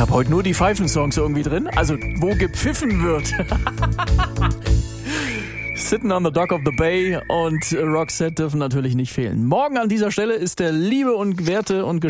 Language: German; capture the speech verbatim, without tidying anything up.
habe heute nur die Pfeifen-Songs irgendwie drin, also wo gepfiffen wird. Sitting on the Dock of the Bay und Roxette dürfen natürlich nicht fehlen. Morgen an dieser Stelle ist der liebe und werte und